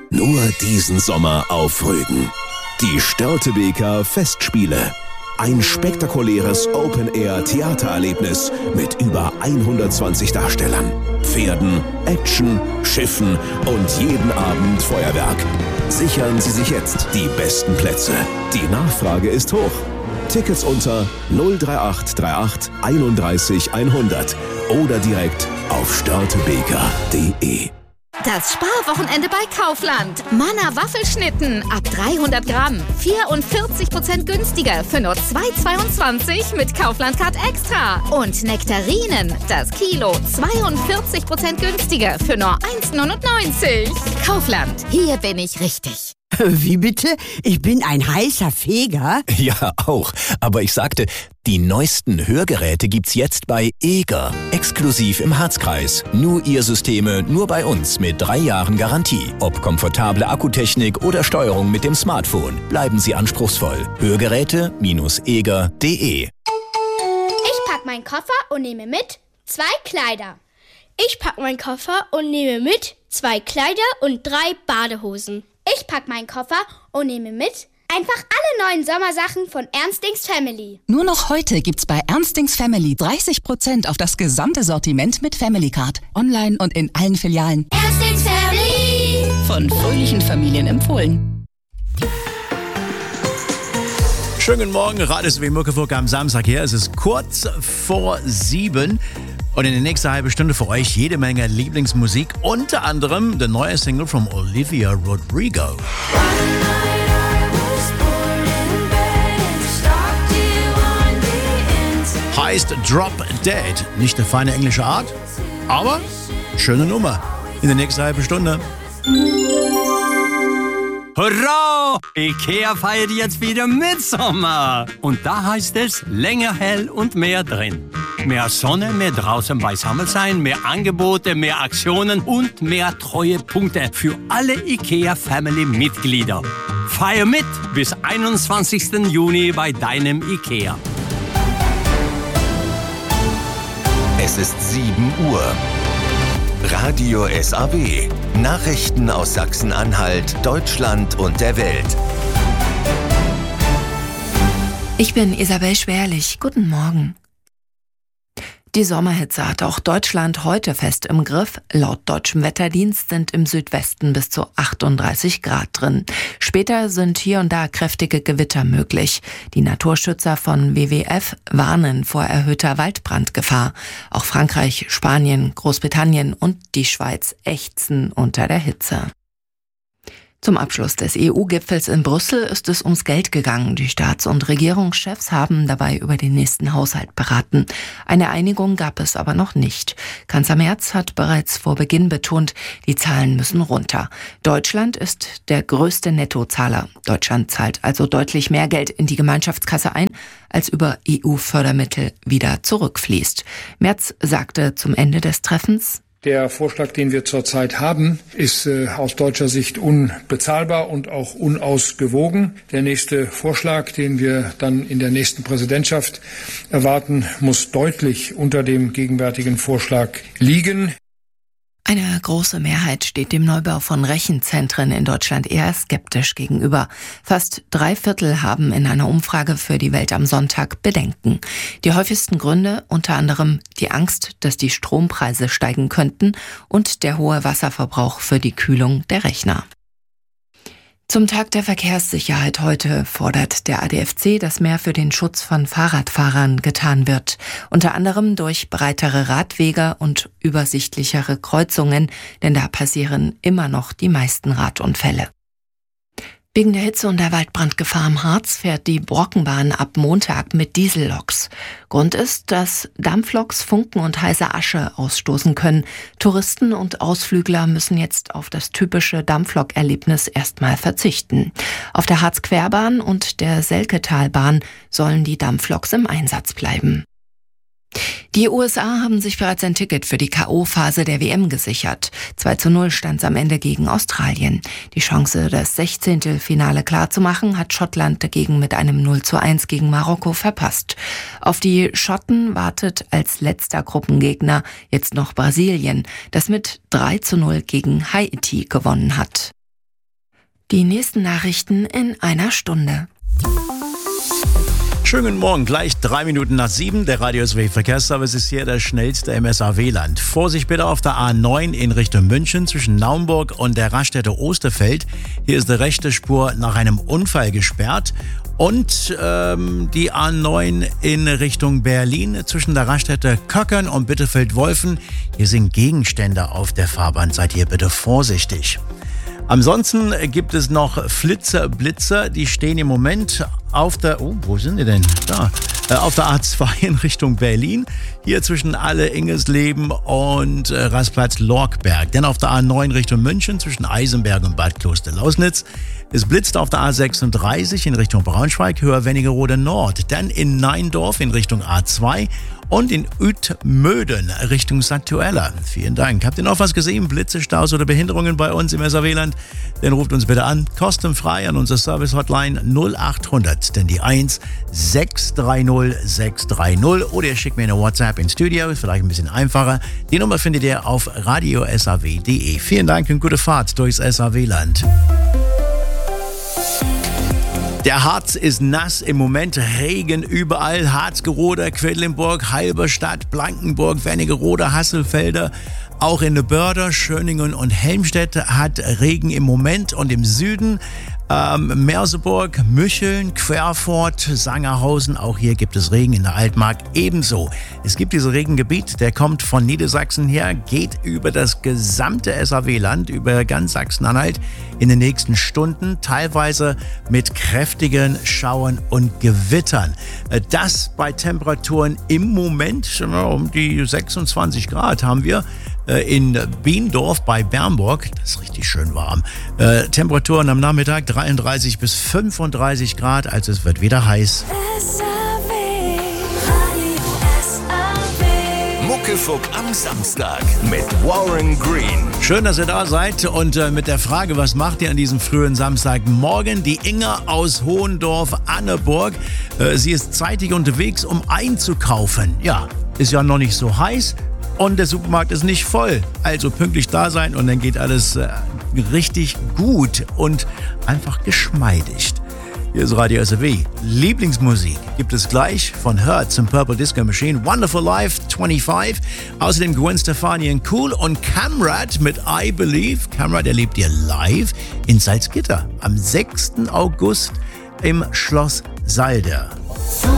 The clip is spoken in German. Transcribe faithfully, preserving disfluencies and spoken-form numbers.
Nur diesen Sommer auf Rügen. Die Störtebeker Festspiele. Ein spektakuläres Open-Air-Theatererlebnis mit über hundertzwanzig Darstellern, Pferden, Action, Schiffen und jeden Abend Feuerwerk. Sichern Sie sich jetzt die besten Plätze. Die Nachfrage ist hoch. Tickets unter null drei acht drei acht einunddreißig hundert oder direkt auf störtebeker punkt de. Das Sparwochenende bei Kaufland. Manna Waffelschnitten ab dreihundert Gramm. vierundvierzig Prozent günstiger für nur zwei Euro zweiundzwanzig mit Kaufland Card Extra. Und Nektarinen, das Kilo, zweiundvierzig Prozent günstiger für nur eins Euro neunundneunzig. Kaufland, hier bin ich richtig. Wie bitte? Ich bin ein heißer Feger? Ja, auch. Aber ich sagte, die neuesten Hörgeräte gibt's jetzt bei Eger. Exklusiv im Harzkreis. Nur ihr Systeme, nur bei uns mit drei Jahren Garantie. Ob komfortable Akkutechnik oder Steuerung mit dem Smartphone. Bleiben Sie anspruchsvoll. Hörgeräte eger punkt de. Ich pack meinen Koffer und nehme mit zwei Kleider. Ich pack meinen Koffer und nehme mit zwei Kleider und drei Badehosen. Ich pack meinen Koffer und nehme mit einfach alle neuen Sommersachen von Ernstings Family. Nur noch heute gibt's bei Ernstings Family dreißig Prozent auf das gesamte Sortiment mit Family Card. Online und in allen Filialen. Ernstings Family. Von fröhlichen Familien empfohlen. Schönen guten Morgen, Radio S W Muckefuck am Samstag hier. Es ist kurz vor sieben. Und in der nächsten halben Stunde für euch jede Menge Lieblingsmusik, unter anderem der neue Single von Olivia Rodrigo. Heißt Drop Dead. Nicht eine feine englische Art, aber schöne Nummer. In der nächsten halben Stunde. Hurra! Ikea feiert jetzt wieder Mitsommer. Und da heißt es länger hell und mehr drin. Mehr Sonne, mehr draußen beisammen sein, mehr Angebote, mehr Aktionen und mehr Treuepunkte für alle Ikea-Family-Mitglieder. Feier mit bis einundzwanzigsten Juni bei deinem Ikea. Es ist sieben Uhr. Radio S A W. Nachrichten aus Sachsen-Anhalt, Deutschland und der Welt. Ich bin Isabel Schwerlich. Guten Morgen. Die Sommerhitze hat auch Deutschland heute fest im Griff. Laut deutschem Wetterdienst sind im Südwesten bis zu achtunddreißig Grad drin. Später sind hier und da kräftige Gewitter möglich. Die Naturschützer von W W F warnen vor erhöhter Waldbrandgefahr. Auch Frankreich, Spanien, Großbritannien und die Schweiz ächzen unter der Hitze. Zum Abschluss des E U-Gipfels in Brüssel ist es ums Geld gegangen. Die Staats- und Regierungschefs haben dabei über den nächsten Haushalt beraten. Eine Einigung gab es aber noch nicht. Kanzler Merz hat bereits vor Beginn betont, die Zahlen müssen runter. Deutschland ist der größte Nettozahler. Deutschland zahlt also deutlich mehr Geld in die Gemeinschaftskasse ein, als über E U-Fördermittel wieder zurückfließt. Merz sagte zum Ende des Treffens: Der Vorschlag, den wir zurzeit haben, ist äh, aus deutscher Sicht unbezahlbar und auch unausgewogen. Der nächste Vorschlag, den wir dann in der nächsten Präsidentschaft erwarten, muss deutlich unter dem gegenwärtigen Vorschlag liegen. Eine große Mehrheit steht dem Neubau von Rechenzentren in Deutschland eher skeptisch gegenüber. Fast drei Viertel haben in einer Umfrage für die Welt am Sonntag Bedenken. Die häufigsten Gründe unter anderem die Angst, dass die Strompreise steigen könnten und der hohe Wasserverbrauch für die Kühlung der Rechner. Zum Tag der Verkehrssicherheit heute fordert der A D F C, dass mehr für den Schutz von Fahrradfahrern getan wird. Unter anderem durch breitere Radwege und übersichtlichere Kreuzungen, denn da passieren immer noch die meisten Radunfälle. Wegen der Hitze und der Waldbrandgefahr im Harz fährt die Brockenbahn ab Montag mit Dieselloks. Grund ist, dass Dampfloks Funken und heiße Asche ausstoßen können. Touristen und Ausflügler müssen jetzt auf das typische Dampflok-Erlebnis erstmal verzichten. Auf der Harz-Querbahn und der Selketalbahn sollen die Dampfloks im Einsatz bleiben. Die U S A haben sich bereits ein Ticket für die K O-Phase der W M gesichert. zwei zu null stand es am Ende gegen Australien. Die Chance, das Sechzehntelfinale klarzumachen, hat Schottland dagegen mit einem null zu eins gegen Marokko verpasst. Auf die Schotten wartet als letzter Gruppengegner jetzt noch Brasilien, das mit drei zu null gegen Haiti gewonnen hat. Die nächsten Nachrichten in einer Stunde. Schönen guten Morgen, gleich drei Minuten nach sieben. Der Radio S W Verkehrsservice ist hier der schnellste im S A W-Land. Vorsicht bitte auf der A neun in Richtung München zwischen Naumburg und der Raststätte Osterfeld. Hier ist die rechte Spur nach einem Unfall gesperrt. Und ähm, die A neun in Richtung Berlin zwischen der Raststätte Köckern und Bitterfeld-Wolfen. Hier sind Gegenstände auf der Fahrbahn. Seid hier bitte vorsichtig. Ansonsten gibt es noch Flitzer, Blitzer, die stehen im Moment auf der, oh, wo sind die denn? Da, äh, auf der A zwei in Richtung Berlin, hier zwischen Alle, Ingesleben und äh, Rastplatz Lorkberg. Dann auf der A neun Richtung München zwischen Eisenberg und Bad Kloster-Lausnitz. Es blitzt auf der A sechsunddreißig in Richtung Braunschweig, Höher-Wernigerode Nord. Dann in Neindorf in Richtung A zwei und in Uetmöden Richtung Sankt Tuella. Vielen Dank. Habt ihr noch was gesehen? Blitze, Staus oder Behinderungen bei uns im S A W-Land? Dann ruft uns bitte an, kostenfrei an unsere Service-Hotline null achthundert, denn die eins sechs drei null sechs drei null oder ihr schickt mir eine WhatsApp ins Studio, ist vielleicht ein bisschen einfacher. Die Nummer findet ihr auf radio s a w punkt d e. Vielen Dank und gute Fahrt durchs S A W-Land. Der Harz ist nass, im Moment Regen überall. Harzgerode, Quedlinburg, Halberstadt, Blankenburg, Wernigerode, Hasselfelder. Auch in Börder, Schöningen und Helmstedt hat Regen im Moment. Und im Süden ähm, Merseburg, Mücheln, Querfurt, Sangerhausen. Auch hier gibt es Regen, in der Altmark ebenso. Es gibt dieses Regengebiet, der kommt von Niedersachsen her, geht über das gesamte S A W-Land, über ganz Sachsen-Anhalt in den nächsten Stunden, teilweise mit kräftigen Schauern und Gewittern. Das bei Temperaturen im Moment um die sechsundzwanzig Grad haben wir. In Biendorf bei Bernburg, das ist richtig schön warm. Äh, Temperaturen am Nachmittag dreiunddreißig bis fünfunddreißig Grad, also es wird wieder heiß. Muckefuck am Samstag mit Warren Green. Schön, dass ihr da seid und äh, mit der Frage, was macht ihr an diesem frühen Samstagmorgen? Die Inga aus Hohendorf-Anneburg, äh, sie ist zeitig unterwegs, um einzukaufen. Ja, ist ja noch nicht so heiß. Und der Supermarkt ist nicht voll. Also pünktlich da sein und dann geht alles äh, richtig gut und einfach geschmeidig. Hier ist Radio S A W. Lieblingsmusik gibt es gleich von Her zum Purple Disco Machine, Wonderful Life fünfundzwanzig. Außerdem Gwen Stefani und Cool und Camrad mit I Believe. Camrad erlebt ihr live in Salzgitter am sechsten August im Schloss Salder.